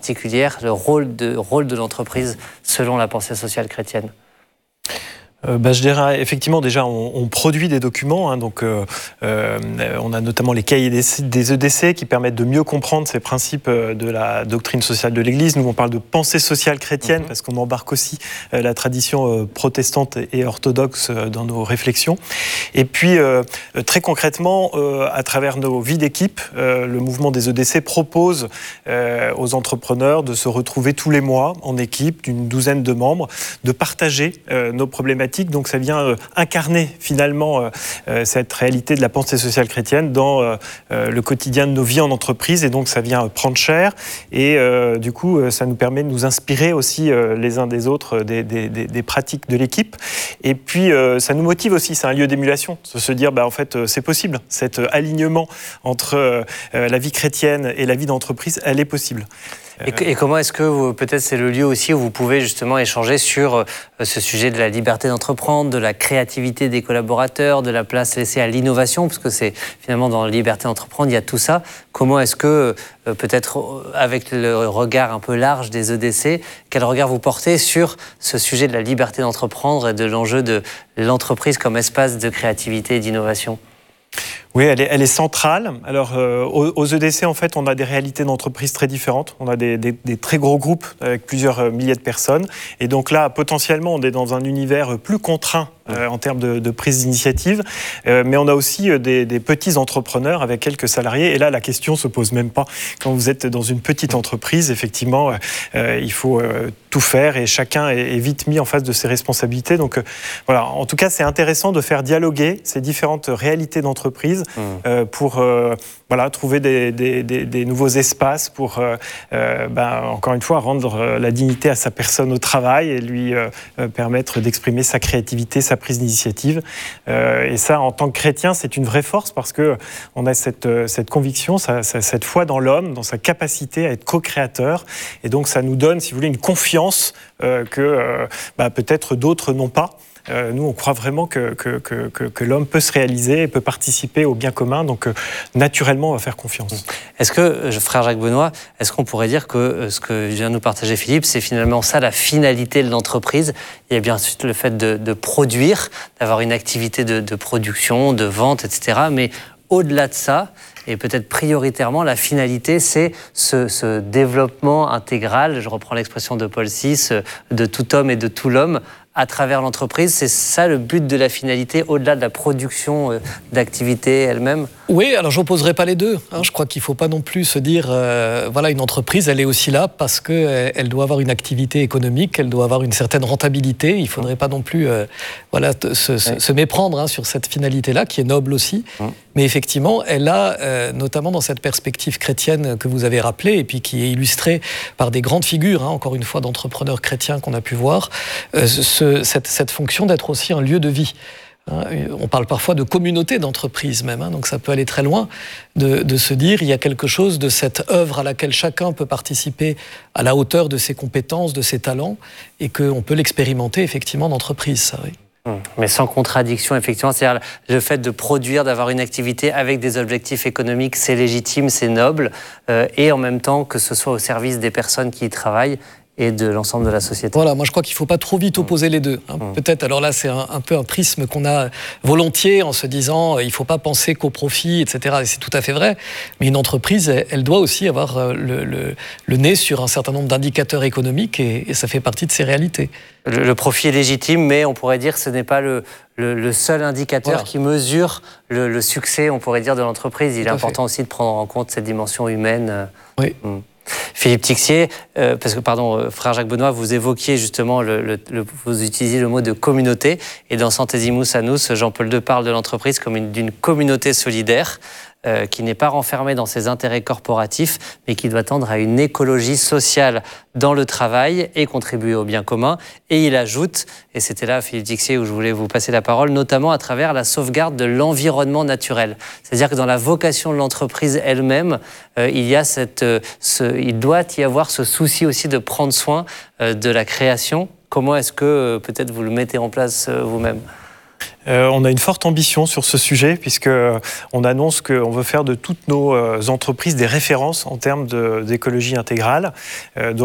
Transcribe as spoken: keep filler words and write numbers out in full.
particulière, le rôle de, rôle de l'entreprise selon la pensée sociale chrétienne? Euh, bah, je dirais effectivement déjà on, on produit des documents, hein, donc euh, euh, on a notamment les cahiers des, des E D C qui permettent de mieux comprendre ces principes de la doctrine sociale de l'Église. Nous on parle de pensée sociale chrétienne mmh. parce qu'on embarque aussi euh, la tradition euh, protestante et orthodoxe euh, dans nos réflexions. Et puis euh, très concrètement, euh, à travers nos vies d'équipe, euh, le mouvement des E D C propose euh, aux entrepreneurs de se retrouver tous les mois en équipe d'une douzaine de membres, de partager euh, nos problématiques. Donc ça vient euh, incarner finalement euh, euh, cette réalité de la pensée sociale chrétienne dans euh, euh, le quotidien de nos vies en entreprise, et donc ça vient prendre chair et euh, du coup euh, ça nous permet de nous inspirer aussi euh, les uns des autres des, des, des, des pratiques de l'équipe, et puis euh, ça nous motive aussi, c'est un lieu d'émulation, de se dire bah, en fait euh, c'est possible, cet alignement entre euh, la vie chrétienne et la vie d'entreprise, elle est possible. Et, et comment est-ce que vous, peut-être c'est le lieu aussi où vous pouvez justement échanger sur euh, ce sujet de la liberté d'entreprendre, de la créativité des collaborateurs, de la place laissée à l'innovation, parce que c'est finalement dans la liberté d'entreprendre, il y a tout ça. Comment est-ce que, euh, peut-être euh, avec le regard un peu large des E D C, quel regard vous portez sur ce sujet de la liberté d'entreprendre et de l'enjeu de l'entreprise comme espace de créativité et d'innovation ? Oui, elle est, elle est centrale. Alors, euh, aux, aux E D C, en fait, on a des réalités d'entreprise très différentes. On a des, des, des très gros groupes avec plusieurs milliers de personnes. Et donc là, potentiellement, on est dans un univers plus contraint euh, en termes de, de prise d'initiative. Euh, mais on a aussi des, des petits entrepreneurs avec quelques salariés. Et là, la question ne se pose même pas. Quand vous êtes dans une petite entreprise, effectivement, euh, il faut euh, tout faire et chacun est, est vite mis en face de ses responsabilités. Donc, euh, voilà. En tout cas, c'est intéressant de faire dialoguer ces différentes réalités d'entreprise Mmh. Euh, pour euh, voilà, trouver des, des, des, des nouveaux espaces pour, euh, euh, ben, encore une fois, rendre la dignité à sa personne au travail et lui euh, permettre d'exprimer sa créativité, sa prise d'initiative. Euh, et ça, en tant que chrétien, c'est une vraie force parce qu'on a cette, cette conviction, ça, ça, cette foi dans l'homme, dans sa capacité à être co-créateur. Et donc, ça nous donne, si vous voulez, une confiance euh, que euh, ben, peut-être d'autres n'ont pas. Euh, nous, on croit vraiment que, que, que, que l'homme peut se réaliser et peut participer au bien commun. Donc, euh, naturellement, on va faire confiance. Est-ce que, frère Jacques Benoît, est-ce qu'on pourrait dire que euh, ce que vient de nous partager Philippe, c'est finalement ça la finalité de l'entreprise? Il y a bien sûr le fait de, de produire, d'avoir une activité de, de production, de vente, et cetera. Mais au-delà de ça, et peut-être prioritairement, la finalité, c'est ce, ce développement intégral, je reprends l'expression de Paul six, de tout homme et de tout l'homme, à travers l'entreprise. C'est ça le but de la finalité, au-delà de la production euh, d'activité elle-même? Oui, alors je n'opposerai pas les deux. Hein. Je crois qu'il ne faut pas non plus se dire, euh, voilà, une entreprise, elle est aussi là parce qu'elle elle doit avoir une activité économique, elle doit avoir une certaine rentabilité. Il ne faudrait pas non plus euh, voilà, se, se, ouais. se méprendre hein, sur cette finalité-là, qui est noble aussi. Hum. Mais effectivement, elle a, euh, notamment dans cette perspective chrétienne que vous avez rappelée, et puis qui est illustrée par des grandes figures, hein, encore une fois, d'entrepreneurs chrétiens qu'on a pu voir, euh, ce, cette, cette fonction d'être aussi un lieu de vie. On parle parfois de communauté d'entreprise même, hein, donc ça peut aller très loin de, de se dire il y a quelque chose de cette œuvre à laquelle chacun peut participer à la hauteur de ses compétences, de ses talents, et qu'on peut l'expérimenter effectivement d'entreprise, ça, oui. Mais sans contradiction, effectivement. C'est-à-dire le fait de produire, d'avoir une activité avec des objectifs économiques, c'est légitime, c'est noble, euh, et en même temps que ce soit au service des personnes qui y travaillent et de l'ensemble de la société. Voilà, moi je crois qu'il ne faut pas trop vite opposer les deux. Hein. Mmh. Peut-être, alors là c'est un, un peu un prisme qu'on a volontiers en se disant il ne faut pas penser qu'au profit, et cetera. Et c'est tout à fait vrai. Mais une entreprise, elle, elle doit aussi avoir le, le, le nez sur un certain nombre d'indicateurs économiques et, et ça fait partie de ses réalités. Le, le profit est légitime, mais on pourrait dire que ce n'est pas le, le, le seul indicateur voilà. qui mesure le, le succès, on pourrait dire, de l'entreprise. Il tout est important fait. aussi de prendre en compte cette dimension humaine. Oui. Mmh. Philippe Tixier, euh, parce que, pardon, euh, frère Jacques Benoît, vous évoquiez justement, le, le, le, vous utilisiez le mot de communauté, et dans Centesimus Annus, Jean-Paul deux parle de l'entreprise comme une, d'une communauté solidaire, euh, qui n'est pas renfermée dans ses intérêts corporatifs, mais qui doit tendre à une écologie sociale dans le travail et contribuer au bien commun. Et il ajoute, et c'était là, Philippe Tixier, où je voulais vous passer la parole, notamment à travers la sauvegarde de l'environnement naturel. C'est-à-dire que dans la vocation de l'entreprise elle-même, euh, il y a cette, euh, ce, il doit y avoir ce souci aussi de prendre soin euh, de la création. Comment est-ce que euh, peut-être vous le mettez en place euh, vous-même ? Euh, on a une forte ambition sur ce sujet, puisqu'on annonce qu'on veut faire de toutes nos entreprises des références en termes de, d'écologie intégrale. Euh, donc